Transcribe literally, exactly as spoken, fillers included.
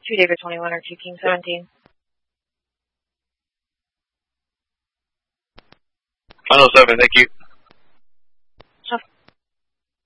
two David twenty-one or two King seventeen. Final seven, thank you.